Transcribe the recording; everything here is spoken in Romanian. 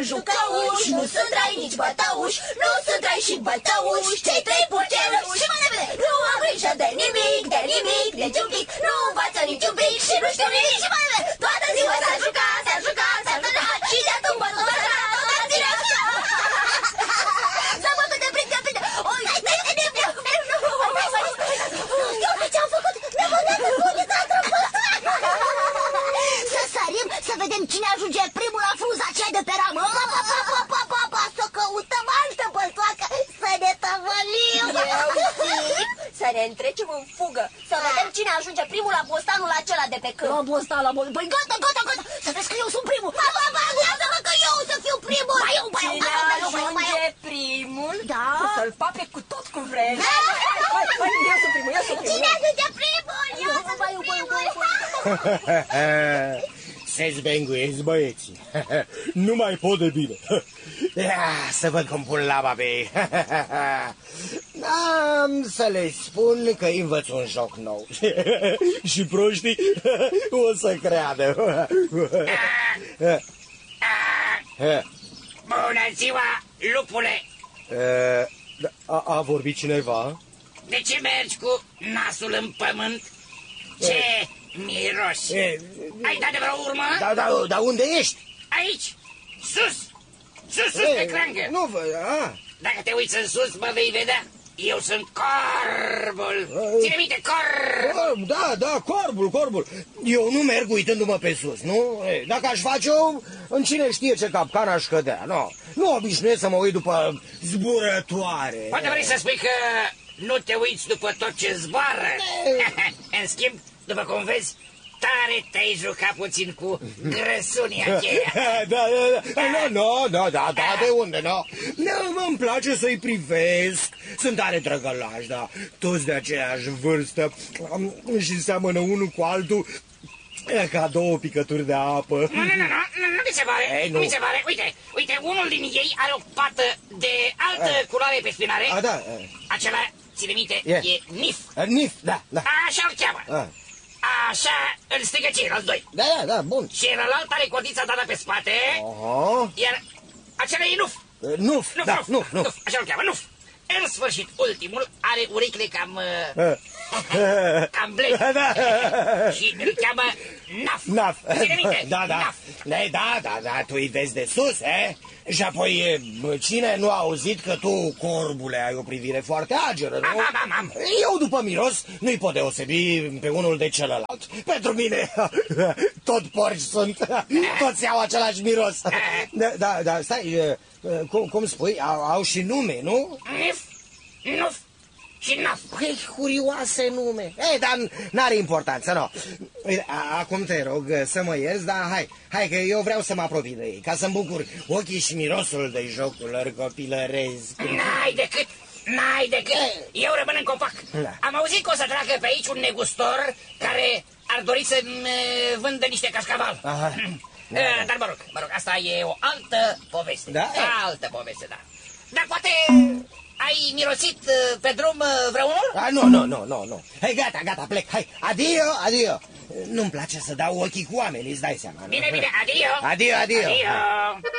jucăuși, nu sunt rai nici bătăuși, nu sunt rai și bătăuși, cei trei purceluși. Și mai repede, nu am grijă de nimic, nici un pic, nu învață niciun pic și nu știu nimic. Și mai repede, toată ziua s-a jucat, și de atunci tot toată ziua. S-a bătut de prinde. Oi, ce-am făcut? Ne-am băgat în bunița. Să sărim, să vedem cine ajunge primul la frunza aceea de pe ramă. Să căutăm altă băltoacă, să ne tăvălim. Să ne întrecem în fugă, să vedem cine ajunge primul la bostanul acela de pe câmp. La bostan. Păi gata, să vezi că eu sunt primul. Lasă-mă că eu să fiu primul. Cine ajunge primul, o să-l pape cu tot cu vreme. Eu sunt primul. Cine ajunge primul? Eu sunt primul. Se zbenguiesc băieții. Nu mai pot de bine. Să văd cum pun laba pe ei. Am să le spun că îi învăț un joc nou. Și proștii o să creadă. Bună ziua, lupule! A vorbit cineva? De ce mergi cu nasul în pământ? Ce miros! Ai dat de vreo urmă? Dar unde ești? Aici, sus pe creangă. Nu văd, Dacă te uiți în sus, mă vei vedea. Eu sunt corbul. Ține minte, corbul. Da, corbul. Eu nu merg uitându-mă pe sus, nu? Dacă aș face-o, în cine știe ce capcan aș cădea, nu? Nu obișnuiesc să mă uit după zburătoare. Poate vrei să spui că nu te uiți după tot ce zboară. În schimb, după cum vezi, tare te-ai jucat puțin cu grăsunii aceia. Da, de unde, îmi place să-i privesc. Sunt tare drăgălași, da. Toți de aceeași vârstă și seamănă unul cu altul ca două picături de apă. Nu mi se pare, nu mi se pare. Uite, unul din ei are o pată de altă culoare pe spinare. Da. Acela, ține minte, e Nif. Nif, da. Așa-l cheamă. Așa îl strigă ceilalți doi. Da, bun. Celălalt are codița dată pe spate, iar acela e Nuf. Nuf, așa-l cheamă, Nuf. În sfârșit, ultimul are urechile cam blei. Și îl cheamă Naf. Ține minte, Naf. Da, tu îi vezi de sus, Și apoi, cine nu a auzit că tu, corbule, ai o privire foarte ageră, nu? Am. Eu, după miros, nu-i pot deosebi pe unul de celălalt. Pentru mine, tot porci sunt, toți au același miros. Da, stai, cum spui, au și nume, nu? Nuf și Naf. Păi, curioase nume. Dar n-are importanță, nu. Acum te rog să mă ierți, dar hai că eu vreau să mă apropii de ei, ca să-mi bucur ochii și mirosul de jocul lor copilăresc. N-ai decât. Eu rămân în copac. Am auzit că o să treacă pe aici un negustor care ar dori să-mi vândă niște cascaval. Dar mă rog, asta e o altă poveste. Altă poveste, da. Dar poate... Ai mirosit pe drum vreunul? Nu. Hai, gata, plec. Hai, adio. Nu-mi place să dau ochii cu oamenii, îți dai seama. Bine, adio. Adio.